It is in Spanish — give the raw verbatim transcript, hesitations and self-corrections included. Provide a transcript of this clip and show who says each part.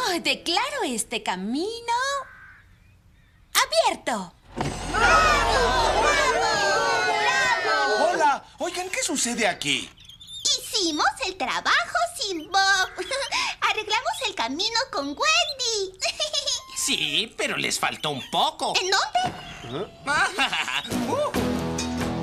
Speaker 1: Oh, declaro este camino abierto.
Speaker 2: Hola, oigan, ¿qué sucede aquí?
Speaker 3: Hicimos el trabajo sin Bob. Arreglamos el camino con Wendy.
Speaker 4: Sí, pero les faltó un poco.
Speaker 3: ¿En dónde?
Speaker 4: Uh.